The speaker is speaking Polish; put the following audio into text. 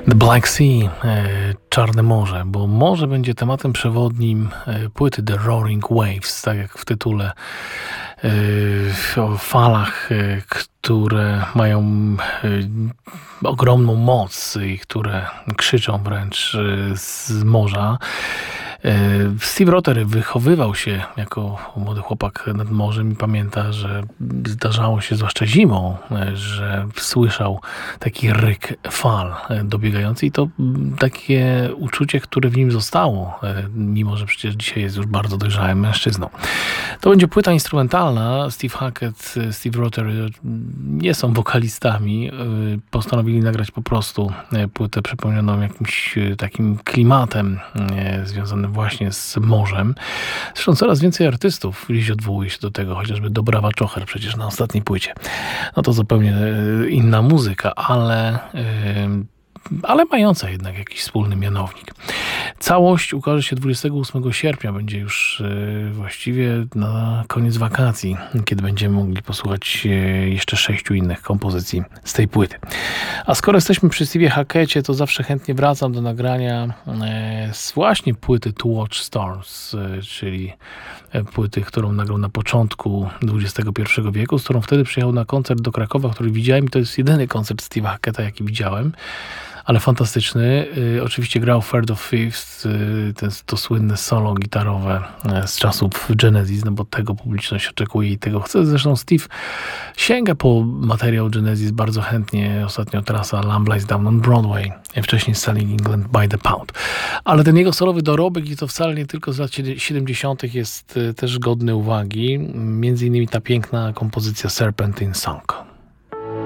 The Black Sea, Czarne Morze, bo morze będzie tematem przewodnim płyty The Roaring Waves, tak jak w tytule, o falach, które mają ogromną moc i które krzyczą wręcz z morza. Steve Rothery wychowywał się jako młody chłopak nad morzem i pamięta, że zdarzało się, zwłaszcza zimą, że słyszał taki ryk fal dobiegający i to takie uczucie, które w nim zostało, mimo że przecież dzisiaj jest już bardzo dojrzałym mężczyzną. To będzie płyta instrumentalna. Steve Hackett, Steve Rothery nie są wokalistami. Postanowili nagrać po prostu płytę przepełnioną jakimś takim klimatem związanym właśnie z morzem. Zresztą coraz więcej artystów dziś odwołuje się do tego, chociażby Dobrawa Czocher przecież na ostatniej płycie. No to zupełnie inna muzyka, ale mająca jednak jakiś wspólny mianownik. Całość ukaże się 28 sierpnia, będzie już właściwie na koniec wakacji, kiedy będziemy mogli posłuchać jeszcze 6 innych kompozycji z tej płyty. A skoro jesteśmy przy Stevie Hacketcie, to zawsze chętnie wracam do nagrania z właśnie płyty To Watch Storms, czyli płyty, którą nagrał na początku XXI wieku, z którą wtedy przyjechał na koncert do Krakowa, który widziałem i to jest jedyny koncert Steve'a Hacketta, jaki widziałem. Ale fantastyczny. Oczywiście grał Third of Fifth, to słynne solo gitarowe z czasów Genesis, no bo tego publiczność oczekuje i tego chce. Zresztą Steve sięga po materiał Genesis bardzo chętnie. Ostatnio trasa Lamb Lies Down on Broadway, wcześniej Selling England by the Pound. Ale ten jego solowy dorobek, i to wcale nie tylko z lat 70. jest też godny uwagi. Między innymi ta piękna kompozycja Serpentine Song.